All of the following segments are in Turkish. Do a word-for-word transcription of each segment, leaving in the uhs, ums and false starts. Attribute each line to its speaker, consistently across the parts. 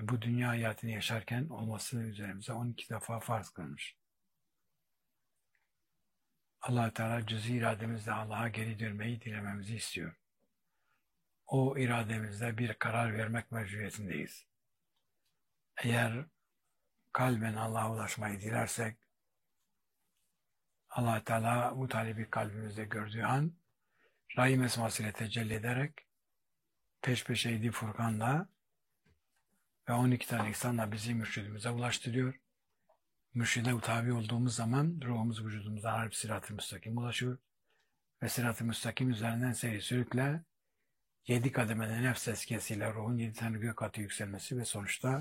Speaker 1: bu dünya hayatını yaşarken olması üzerimize on iki defa farz kılmış. Allah Teala cüz-i irademizle Allah'a geri dönmeyi dilememizi istiyor. O irademizde bir karar vermek mecburiyetindeyiz. Eğer kalben Allah'a ulaşmayı dilersek, Allah Teala bu talebi kalbimizde gördüğü an Rahim esmasıyla tecelli ederek peş peşe Yedi Furkan'la ve on iki tane ihsanla bizi mürşidimize ulaştırıyor. Mürşide tabi olduğumuz zaman ruhumuz vücudumuza harip sırat-ı müstakim ulaşıyor ve sırat-ı müstakim üzerinden seyri sürükle yedi kademede nefs eskisiyle ruhun yedi tane gök katı yükselmesi ve sonuçta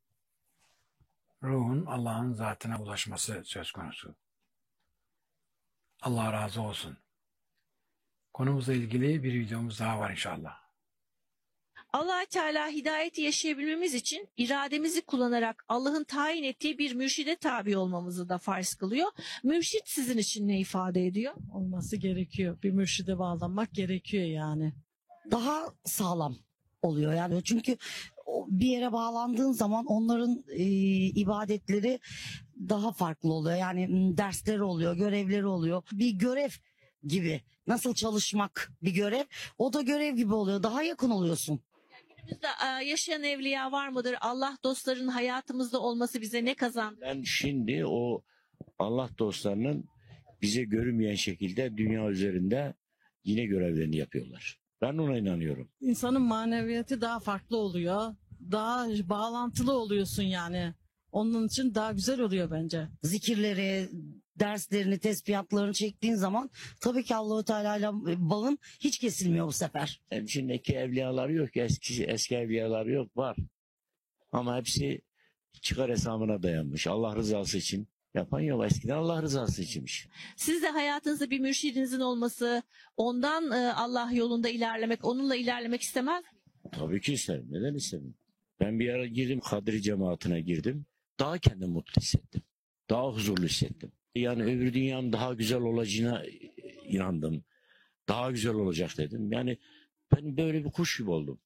Speaker 1: ruhun Allah'ın zatına ulaşması söz konusu. Allah razı olsun. Konumuzla ilgili bir videomuz daha var inşallah.
Speaker 2: Allah Teala hidayeti yaşayabilmemiz için irademizi kullanarak Allah'ın tayin ettiği bir mürşide tabi olmamızı da farz kılıyor. Mürşit sizin için ne ifade ediyor?
Speaker 3: Olması gerekiyor. Bir mürşide bağlanmak gerekiyor yani.
Speaker 4: Daha sağlam oluyor yani, çünkü bir yere bağlandığın zaman onların e, ibadetleri daha farklı oluyor. Yani dersleri oluyor, görevleri oluyor. Bir görev gibi, nasıl çalışmak bir görev, o da görev gibi oluyor. Daha yakın oluyorsun.
Speaker 2: Günümüzde yaşayan evliya var mıdır? Allah dostlarının hayatımızda olması bize ne kazandı?
Speaker 5: Ben şimdi o Allah dostlarının bize görünmeyen şekilde dünya üzerinde yine görevlerini yapıyorlar. Ben ona inanıyorum.
Speaker 3: İnsanın maneviyatı daha farklı oluyor. Daha bağlantılı oluyorsun yani. Onun için daha güzel oluyor bence.
Speaker 4: Zikirleri, derslerini, tesbihatlarını çektiğin zaman tabii ki Allahu Teala ile bağın hiç kesilmiyor bu sefer.
Speaker 5: Hem şimdiki evliyalar yok, eski, eski evliyalar yok, var. Ama hepsi çıkar hesabına dayanmış. Allah rızası için yapan yok. Eskiden Allah rızası içinmiş.
Speaker 2: Siz de hayatınızda bir mürşidinizin olması, ondan Allah yolunda ilerlemek, onunla ilerlemek istemez misiniz?
Speaker 5: Tabii ki isterim. Neden isterim? Ben bir ara girdim, Kadri cemaatine girdim. Daha kendimi mutlu hissettim. Daha huzurlu hissettim. Yani öbür dünyanın daha güzel olacağına inandım. Daha güzel olacak dedim. Yani ben böyle bir kuş gibi oldum.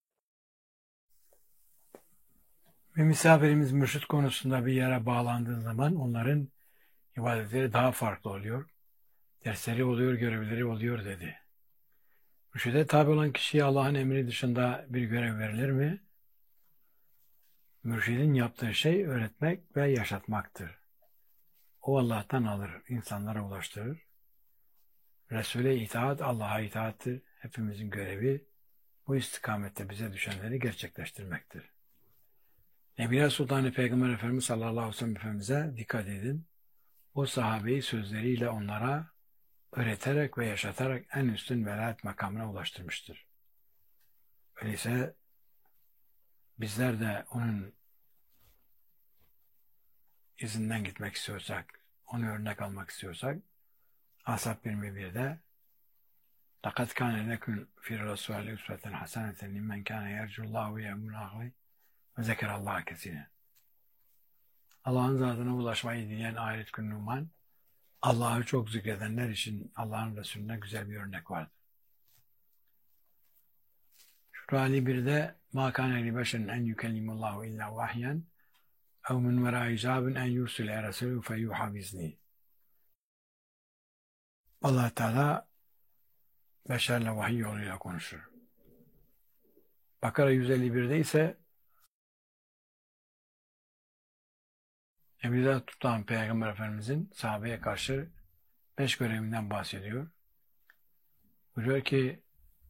Speaker 1: Bir misafirimiz mürşit konusunda bir yere bağlandığı zaman onların ibadetleri daha farklı oluyor. Dersleri oluyor, görevleri oluyor dedi. Mürşide tabi olan kişiye Allah'ın emri dışında bir görev verilir mi? Mürşidin yaptığı şey öğretmek ve yaşatmaktır. O Allah'tan alır, insanlara ulaştırır. Resul'e itaat, Allah'a itaattir. Hepimizin görevi bu istikamette bize düşenleri gerçekleştirmektir. Nebiler Sultanı Peygamber Efendimiz sallallahu aleyhi ve sellem Efendimiz'e dikkat edin. O sahabeyi sözleriyle onlara öğreterek ve yaşatarak en üstün velayet makamına ulaştırmıştır. Öyleyse bizler de onun izinden gitmek istiyorsak, onu örnek almak istiyorsak, Ashab yirmi birde لَقَدْ كَانَ لَكُمْ فِي الرَّسُولِ اُسْوَةً حَسَنَةً لِمَّنْ كَانَ يَرْجُ اللّٰهُ وَيَوْمَ الْآخِرِ وَذَكَرَ اللّٰهَ كَثِيرًا. Allah'ın zatına ulaşmayı dileyen ahiret günü uman, Allah'ı çok zikredenler için Allah'ın Resulüne güzel bir örnek vardır. Şura Ali birde مَا كَانَ لِبَشَرٍ اَنْ يُكَلِّمُ اللّٰهُ اِلَّا وَحْيًا اَوْ مِنْ وَرَاءِ حِجَابٍ اَنْ يُرْسِلَ رَسُولَهُ فَيُوحَى بِإِذْنِهِ. Allah Teala beşerle vahiy yoluyla konuşur. Bakara yüz elli birde ise Emir'de tutan Peygamber Efendimizin sahabeye karşı beş görevinden bahsediyor. Buyuruyor ki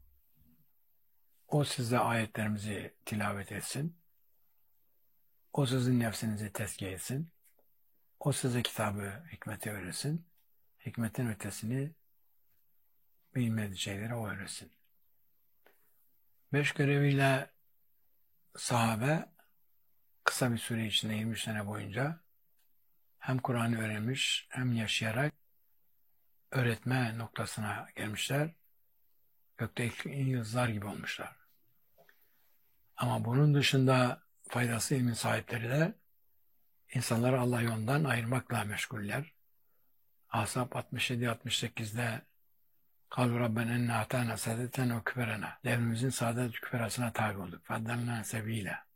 Speaker 1: o size ayetlerimizi tilavet etsin. O sizin nefsinizi tezkiye etsin. O size kitabı, hikmeti öğretsin. Hikmetin ötesini bilmediği şeyleri o öğretsin. Beş göreviyle sahabe kısa bir süre içinde yirmi sene boyunca hem Kur'an'ı öğrenmiş hem yaşayarak öğretme noktasına gelmişler. Gökte ilk yıldızlar gibi olmuşlar. Ama bunun dışında faydası ilmin sahipleri de insanları Allah yolundan ayırmakla meşguller. Ashab altmış yedi altmış sekizde قَالُوا رَبَّنَا اَنَّا اَعْتَانَا سَادَتَنَا وَكُبَرَنَا Devrimizin saadet küferasına tabi olduk. فَاَدَّلْنَا سَب۪يلًا